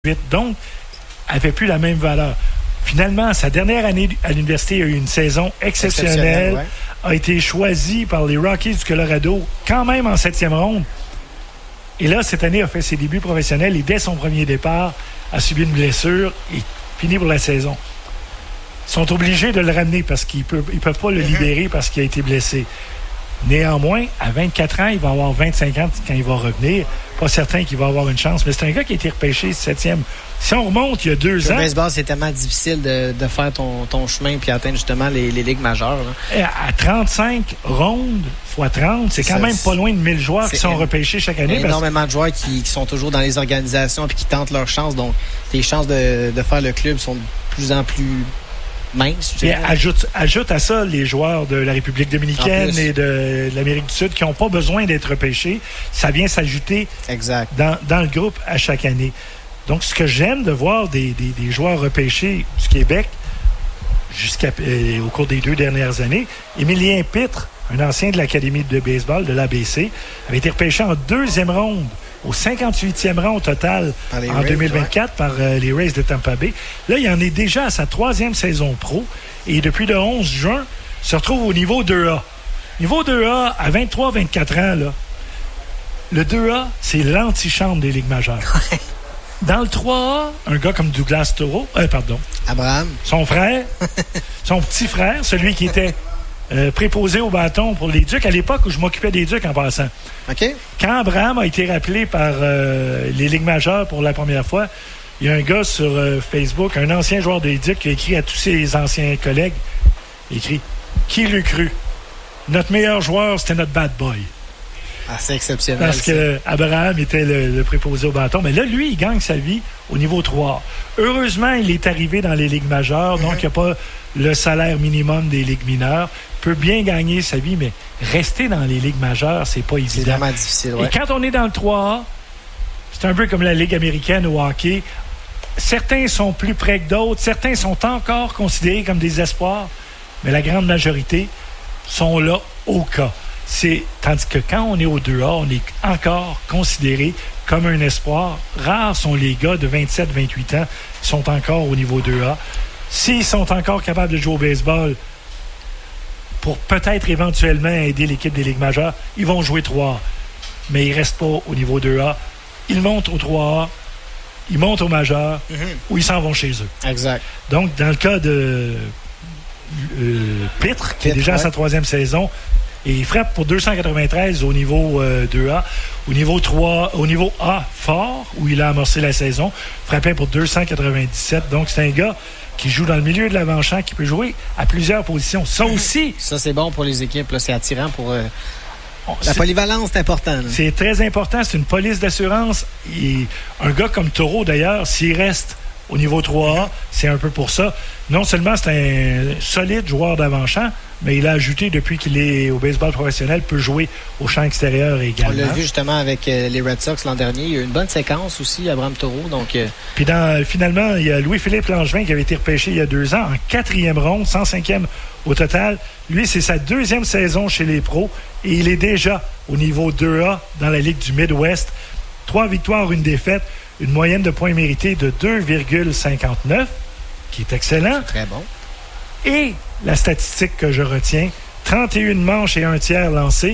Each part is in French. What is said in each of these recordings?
Donc, avait plus la même valeur. Finalement, sa dernière année à l'université a eu une saison exceptionnelle, ouais. A été choisi par les Rockies du Colorado, quand même en 7e ronde. Et là, cette année, a fait ses débuts professionnels et dès son premier départ, a subi une blessure et fini pour la saison. Ils sont obligés de le ramener parce qu'ils peuvent pas le libérer parce qu'il a été blessé. Néanmoins, à 24 ans, il va avoir 25 ans quand il va revenir. Pas certain qu'il va avoir une chance, mais c'est un gars qui a été repêché 7e. Si on remonte il y a 2 ans... Le baseball, c'est tellement difficile de faire ton chemin puis atteindre justement les ligues majeures. Là. À 35 rondes x 30, c'est quand même pas loin de 1000 joueurs qui sont repêchés chaque année. Il y a énormément de joueurs qui sont toujours dans les organisations puis qui tentent leur chance. Donc, les chances de faire le club sont de plus en plus... mince. Et ajoute à ça les joueurs de la République dominicaine et de l'Amérique du Sud qui n'ont pas besoin d'être repêchés. Ça vient s'ajouter dans le groupe à chaque année. Donc, ce que j'aime de voir des joueurs repêchés du Québec au cours des 2 dernières années, Émilien Pitre, un ancien de l'Académie de baseball de l'ABC, avait été repêché en 2e ronde au 58e rang au total en 2024 par les Rays de Tampa Bay. Là, il en est déjà à sa 3e saison pro et depuis le 11 juin, se retrouve au niveau 2A. Niveau 2A, à 23-24 ans, là, le 2A, c'est l'antichambre des ligues majeures. Dans le 3A, un gars comme Douglas Toro, Abraham. Son frère, son petit frère, celui qui était préposé au bâton pour les Ducs, à l'époque où je m'occupais des Ducs en passant. OK. Quand Abraham a été rappelé par les ligues majeures pour la première fois, il y a un gars sur Facebook, un ancien joueur des Ducs, qui a écrit à tous ses anciens collègues, il écrit « Qui l'eût cru? Notre meilleur joueur, c'était notre bad boy. » Ah, c'est exceptionnel. Parce que Abraham était le préposé au bâton. Mais là, lui, il gagne sa vie au niveau 3. Heureusement, il est arrivé dans les ligues majeures, donc il n'y a pas le salaire minimum des ligues mineures. Il peut bien gagner sa vie, mais rester dans les ligues majeures, c'est pas évident. C'est vraiment difficile, ouais. Et quand on est dans le 3A, c'est un peu comme la Ligue américaine au hockey. Certains sont plus près que d'autres. Certains sont encore considérés comme des espoirs, mais la grande majorité sont là au cas. Tandis que quand on est au 2A, on est encore considéré comme un espoir. Rares sont les gars de 27-28 ans qui sont encore au niveau 2A. S'ils sont encore capables de jouer au baseball pour peut-être éventuellement aider l'équipe des ligues majeures, ils vont jouer 3A. Mais ils ne restent pas au niveau 2A. Ils montent au 3A, ils montent au majeur ou ils s'en vont chez eux. Exact. Donc, dans le cas de Pitre, qui est déjà à sa 3e saison, et il frappe pour 293 au niveau 2A. Au niveau 3, au niveau A fort, où il a amorcé la saison, frappait pour 297. Donc, c'est un gars qui joue dans le milieu de l'avant-champ, qui peut jouer à plusieurs positions. Ça aussi... Ça, c'est bon pour les équipes. Là. C'est attirant pour... La polyvalence, c'est important. Là. C'est très important. C'est une police d'assurance. Et un gars comme Toro, d'ailleurs, s'il reste au niveau 3A, c'est un peu pour ça. Non seulement c'est un solide joueur d'avant-champ, mais il a ajouté, depuis qu'il est au baseball professionnel, peut jouer au champ extérieur également. On l'a vu justement avec les Red Sox l'an dernier. Il y a eu une bonne séquence aussi, Abraham Toro. Donc, Puis finalement, il y a Louis-Philippe Langevin qui avait été repêché il y a 2 ans en 4e ronde, 105e au total. Lui, c'est sa 2e saison chez les pros et il est déjà au niveau 2A dans la Ligue du Midwest. 3 victoires, 1 défaite, une moyenne de points mérités de 2,59, qui est excellent. C'est très bon. Et la statistique que je retiens, 31 manches et 1 tiers lancés,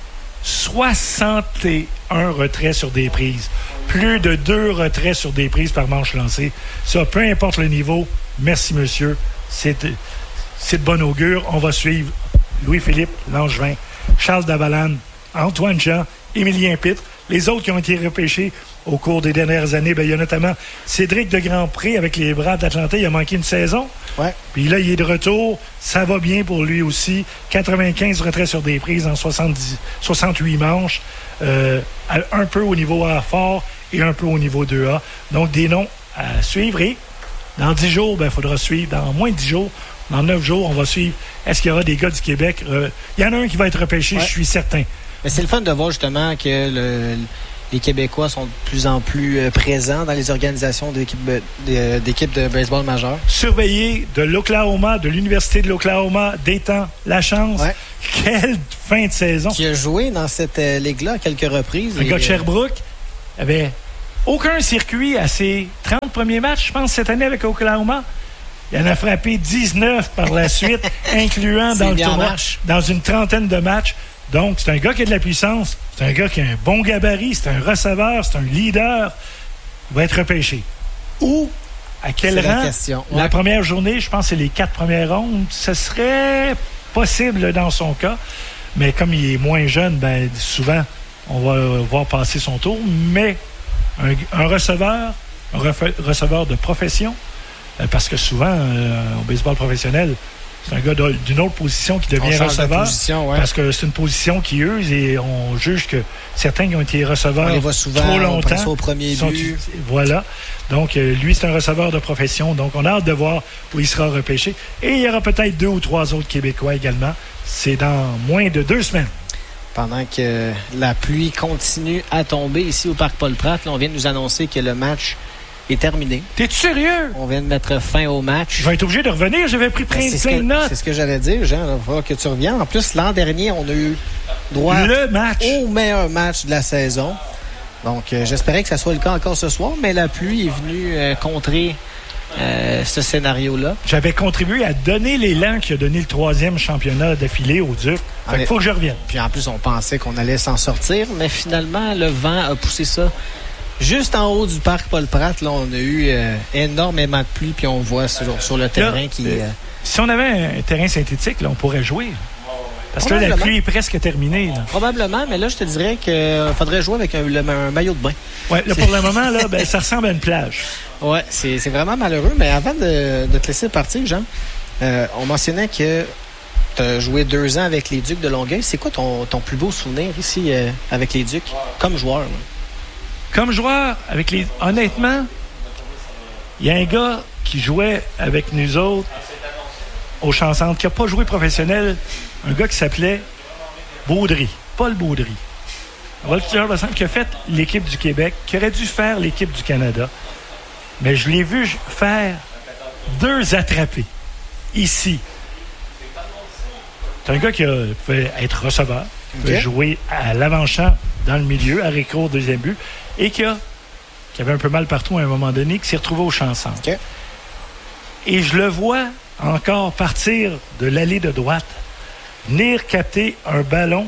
61 retraits sur des prises. Plus de 2 retraits sur des prises par manche lancée. Ça, peu importe le niveau, merci monsieur, c'est de bon augure. On va suivre Louis-Philippe Langevin, Charles Davalane, Antoine Jean, Émilien Pitre. Les autres qui ont été repêchés au cours des dernières années, il y a notamment Cédric de Grandpré avec les Braves d'Atlanta. Il a manqué une saison. Ouais. Puis là, il est de retour. Ça va bien pour lui aussi. 95 retraits sur des prises en 68 manches. Un peu au niveau A fort et un peu au niveau 2A. Donc, des noms à suivre. Et dans 10 jours, il faudra suivre. Dans moins de 10 jours, dans 9 jours, on va suivre. Est-ce qu'il y aura des gars du Québec? Il y en a un qui va être repêché, je suis certain. Mais c'est le fun de voir justement que les Québécois sont de plus en plus présents dans les organisations d'équipes de baseball majeures. Surveillé de l'Oklahoma, de l'Université de l'Oklahoma, Dayton, la chance. Ouais. Quelle fin de saison. Qui a joué dans cette ligue-là à quelques reprises. Un gars de Sherbrooke avait aucun circuit à ses 30 premiers matchs, je pense, cette année avec Oklahoma. Il en a frappé 19 par la suite, incluant dans le tournoi, dans une trentaine de matchs. Donc, c'est un gars qui a de la puissance, c'est un gars qui a un bon gabarit, c'est un receveur, c'est un leader. Il va être repêché. Où, à quel rang? La première journée, je pense que c'est les 4 premières rondes. Ce serait possible dans son cas. Mais comme il est moins jeune, ben souvent, on va voir passer son tour. Mais un receveur de profession, parce que souvent, au baseball professionnel, c'est un gars d'une autre position qui devient receveur. Parce que c'est une position qui use et on juge que certains qui ont été receveurs trop longtemps. Au premier but. Voilà. Donc, lui, c'est un receveur de profession. Donc, on a hâte de voir où il sera repêché. Et il y aura peut-être 2 ou 3 autres Québécois également. C'est dans moins de 2 semaines. Pendant que la pluie continue à tomber ici au Parc Paul-Pratt, là, on vient de nous annoncer que le match est terminé. T'es-tu sérieux? On vient de mettre fin au match. Je vais être obligé de revenir. J'avais pris plein de notes. C'est ce que j'allais dire, Jean. Il va falloir que tu reviennes. En plus, l'an dernier, on a eu droit au meilleur match de la saison. Donc, j'espérais que ça soit le cas encore ce soir, mais la pluie est venue contrer ce scénario-là. J'avais contribué à donner l'élan qui a donné le 3e championnat d'affilée au Duc. Il faut que je revienne. Puis en plus, on pensait qu'on allait s'en sortir, mais finalement, le vent a poussé ça juste en haut du Parc Paul-Pratt. Là, on a eu énormément de pluie, puis on voit sur le terrain si on avait un terrain synthétique, là, on pourrait jouer. Parce que là, la pluie est presque terminée. Là. Probablement, mais là, je te dirais qu'il faudrait jouer avec un maillot de bain. Oui, là, pour le moment, là, ça ressemble à une plage. Oui, c'est vraiment malheureux. Mais avant de te laisser partir, Jean, on mentionnait que tu as joué 2 ans avec les Ducs de Longueuil. C'est quoi ton plus beau souvenir ici avec les Ducs, comme joueur? Là? Comme joueur, honnêtement, il y a un gars qui jouait avec nous autres au Champ-Centre, qui n'a pas joué professionnel, un gars qui s'appelait Baudry, Paul Baudry. Un voltigeur de centre qui a fait l'équipe du Québec, qui aurait dû faire l'équipe du Canada. Mais je l'ai vu faire 2 attrapés, ici. C'est un gars qui pouvait être receveur, qui pouvait jouer à l'avant-champ dans le milieu, à récours, 2e but, et qui avait un peu mal partout à un moment donné, qui s'est retrouvé au Champ-Centre. Okay. Et je le vois encore partir de l'allée de droite, venir capter un ballon,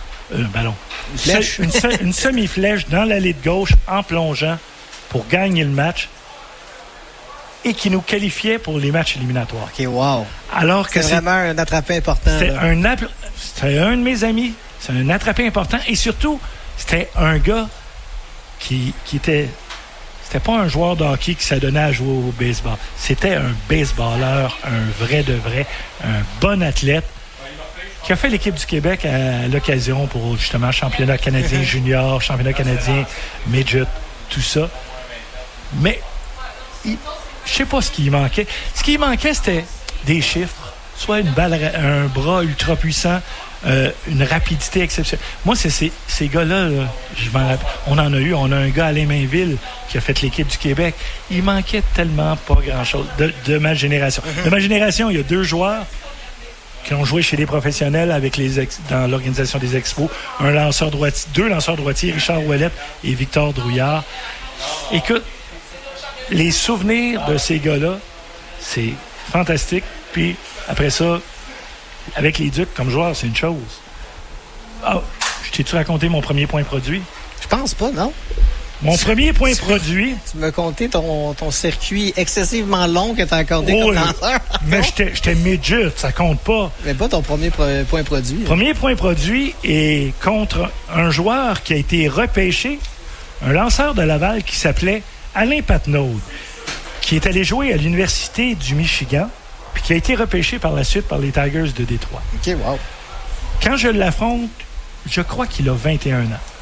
une semi-flèche dans l'allée de gauche en plongeant pour gagner le match et qui nous qualifiait pour les matchs éliminatoires. OK, wow. Alors que c'est vraiment un attrapé important. C'était un de mes amis. C'est un attrapé important et surtout, c'était un gars qui était... C'était pas un joueur de hockey qui s'adonnait à jouer au baseball. C'était un baseballeur, un vrai de vrai, un bon athlète qui a fait l'équipe du Québec à l'occasion pour justement championnat canadien junior, championnat canadien midget, tout ça. Mais je sais pas ce qui manquait. Ce qui manquait, c'était des chiffres, soit une balle, un bras ultra puissant, une rapidité exceptionnelle. Moi, c'est ces gars-là, là, on en a eu. On a un gars, Alain Mainville, qui a fait l'équipe du Québec. Il manquait tellement pas grand-chose de ma génération. De ma génération, il y a 2 joueurs qui ont joué chez les professionnels avec dans l'organisation des expos. 2 lanceurs droitiers, Richard Ouellette et Victor Drouillard. Écoute, les souvenirs de ces gars-là, c'est fantastique. Puis, après ça, avec les Ducs comme joueur, c'est une chose. Je t'ai-tu raconté mon premier point produit? Je pense pas, non? Mon premier point produit... Tu m'as conté ton circuit excessivement long que tu as accordé comme lanceur. Mais j'étais midget, ça compte pas. Mais pas ton premier point produit. Premier point produit est contre un joueur qui a été repêché, un lanceur de Laval qui s'appelait Alain Patnaud, qui est allé jouer à l'Université du Michigan, puis qui a été repêché par la suite par les Tigers de Détroit. OK, wow. Quand je l'affronte, je crois qu'il a 21 ans.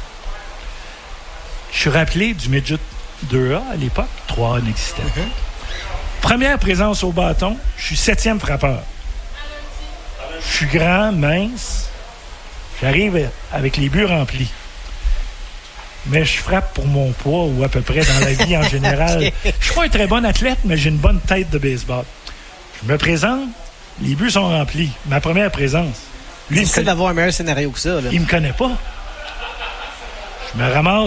Je suis rappelé du midget 2A à l'époque. 3A n'existait pas. Première présence au bâton, je suis 7e frappeur. Je suis grand, mince. J'arrive avec les buts remplis. Mais je frappe pour mon poids ou à peu près dans la vie en général. Okay. Je suis pas un très bon athlète, mais j'ai une bonne tête de baseball. Je me présente, les buts sont remplis. Ma première présence. C'est difficile d'avoir un meilleur scénario que ça. Là. Il me connaît pas. Je me ramasse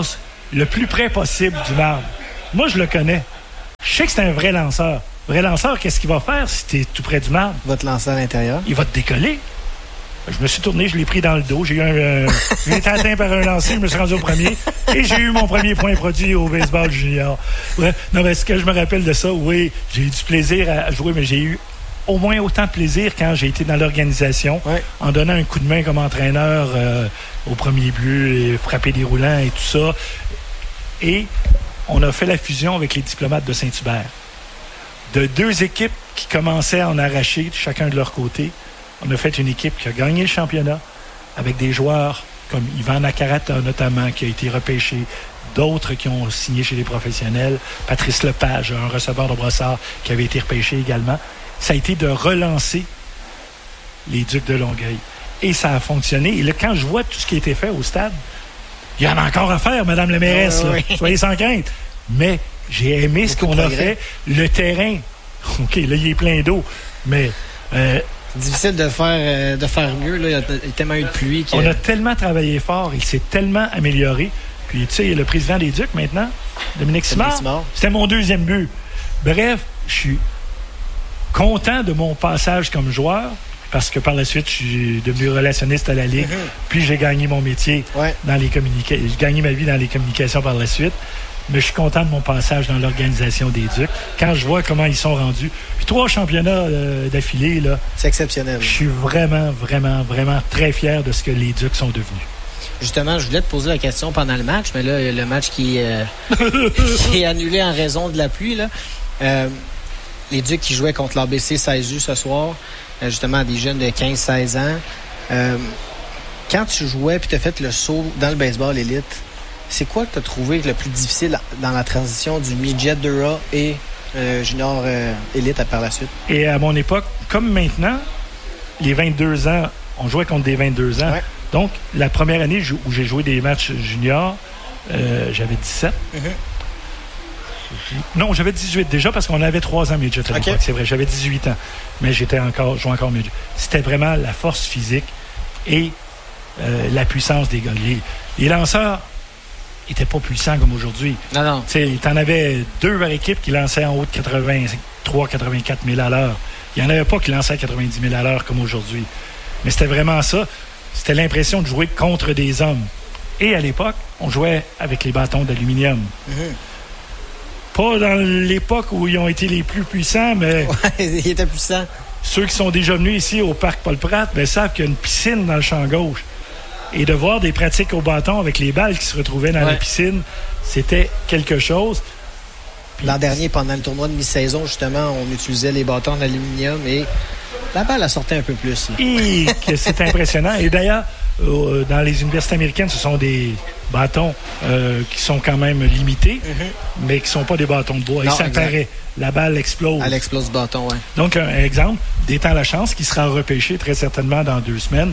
le plus près possible du marbre. Moi, je le connais. Je sais que c'est un vrai lanceur. Vrai lanceur, qu'est-ce qu'il va faire si tu es tout près du marbre? Il va te lancer à l'intérieur. Il va te décoller. Je me suis tourné, je l'ai pris dans le dos. J'ai été atteint par un lancer, je me suis rendu au premier. Et j'ai eu mon premier point produit au baseball junior. Ouais. Non, mais ce que je me rappelle de ça, oui, j'ai eu du plaisir à jouer, mais j'ai eu au moins autant de plaisir quand j'ai été dans l'organisation, en donnant un coup de main comme entraîneur au premier but, et frapper des roulants et tout ça. Et on a fait la fusion avec les diplomates de Saint-Hubert. De 2 équipes qui commençaient à en arracher, chacun de leur côté, on a fait une équipe qui a gagné le championnat avec des joueurs comme Ivan Nakarata notamment, qui a été repêché, d'autres qui ont signé chez les professionnels, Patrice Lepage, un receveur de Brossard qui avait été repêché également. Ça a été de relancer les Ducs de Longueuil. Et ça a fonctionné. Et là, quand je vois tout ce qui a été fait au stade, il y en a encore à faire, Madame la mairesse. Soyez sans crainte. Mais j'ai aimé ce qu'on a fait. Le terrain, OK, là, il est plein d'eau. Mais... difficile de faire mieux. Là. Il y a tellement eu de pluie. On a tellement travaillé fort. Il s'est tellement amélioré. Puis, tu sais, le président des Ducs, maintenant, Dominique Simard, c'était mon 2e but. Bref, je suis content de mon passage comme joueur, parce que par la suite, je suis devenu relationniste à la Ligue, puis j'ai gagné mon métier dans les communications. J'ai gagné ma vie dans les communications par la suite, mais je suis content de mon passage dans l'organisation des Ducs. Quand je vois comment ils sont rendus, puis 3 championnats d'affilée, là, c'est exceptionnel. Je suis vraiment, vraiment, vraiment très fier de ce que les Ducs sont devenus. Justement, je voulais te poser la question pendant le match, mais là, le match qui est annulé en raison de la pluie, là. Les Ducs qui jouaient contre l'ABC 16U ce soir, justement des jeunes de 15-16 ans. Quand tu jouais puis tu as fait le saut dans le baseball élite, c'est quoi que tu as trouvé le plus difficile dans la transition du midget 2A et junior élite par la suite? Et à mon époque, comme maintenant, les 22 ans, on jouait contre des 22 ans. Ouais. Donc, la première année où j'ai joué des matchs juniors, j'avais 17. Non, j'avais 18 déjà parce qu'on avait 3 ans midget à l'époque. C'est vrai, j'avais 18 ans. Mais jouais encore midget. C'était vraiment la force physique et la puissance des gars. Les lanceurs n'étaient pas puissants comme aujourd'hui. Non. Tu en avais 2 par équipe qui lançaient en haut de 83-84 000 à l'heure. Il n'y en avait pas qui lançaient à 90 000 à l'heure comme aujourd'hui. Mais c'était vraiment ça. C'était l'impression de jouer contre des hommes. Et à l'époque, on jouait avec les bâtons d'aluminium. Pas dans l'époque où ils ont été les plus puissants, mais... Ouais, ils étaient puissants. Ceux qui sont déjà venus ici au Parc Paul-Pratt savent qu'il y a une piscine dans le champ gauche. Et de voir des pratiques au bâton avec les balles qui se retrouvaient dans la piscine, c'était quelque chose. Puis, l'an dernier, pendant le tournoi de mi-saison, justement, on utilisait les bâtons d'aluminium et la balle a sorti un peu plus. Et c'est impressionnant. Et d'ailleurs, dans les universités américaines, ce sont des bâtons qui sont quand même limités, mais qui ne sont pas des bâtons de bois. Non, et ça paraît. La balle explose. Elle explose le bâton, oui. Donc, un exemple, d'étant la chance, qui sera repêché très certainement dans 2 semaines.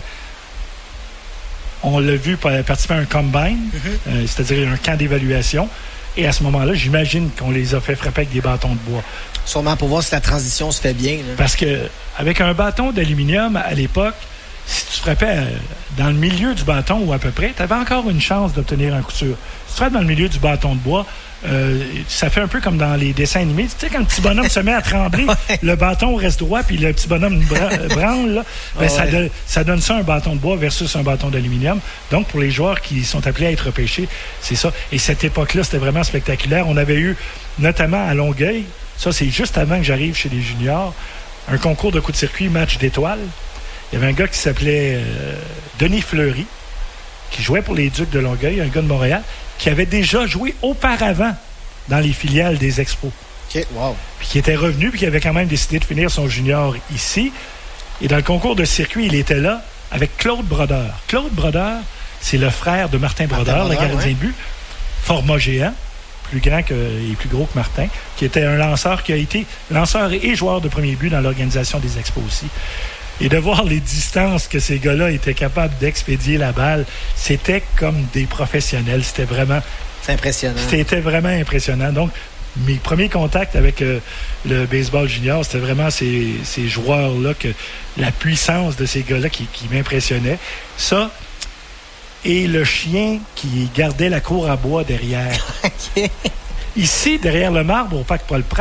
On l'a vu participer à un combine, c'est-à-dire un camp d'évaluation. Et à ce moment-là, j'imagine qu'on les a fait frapper avec des bâtons de bois. Sûrement pour voir si la transition se fait bien. Là. Parce qu'avec un bâton d'aluminium, à l'époque, si tu frappais dans le milieu du bâton ou à peu près, tu avais encore une chance d'obtenir un coup sûr. Si tu frappes dans le milieu du bâton de bois, ça fait un peu comme dans les dessins animés. Tu sais, quand le petit bonhomme se met à trembler, le bâton reste droit, puis le petit bonhomme branle, là, ça donne ça un bâton de bois versus un bâton d'aluminium. Donc, pour les joueurs qui sont appelés à être repêchés, c'est ça. Et cette époque-là, c'était vraiment spectaculaire. On avait eu, notamment à Longueuil, ça, c'est juste avant que j'arrive chez les juniors, un concours de coups de circuit, match d'étoiles. Il y avait un gars qui s'appelait Denis Fleury, qui jouait pour les Ducs de Longueuil, un gars de Montréal, qui avait déjà joué auparavant dans les filiales des Expos. OK, wow. Puis qui était revenu, puis qui avait quand même décidé de finir son junior ici. Et dans le concours de circuit, il était là avec Claude Brodeur. Claude Brodeur, c'est le frère de Martin Brodeur, le gardien de but, format géant, plus grand et plus gros que Martin, qui était un lanceur qui a été lanceur et joueur de premier but dans l'organisation des Expos aussi. Et de voir les distances que ces gars-là étaient capables d'expédier la balle, c'était comme des professionnels. C'était vraiment... C'est impressionnant. C'était vraiment impressionnant. Donc, mes premiers contacts avec le baseball junior, c'était vraiment ces joueurs-là, la puissance de ces gars-là qui m'impressionnait. Ça, et le chien qui gardait la cour à bois derrière. OK. Ici, derrière le marbre, au Parc Paul-Pratt,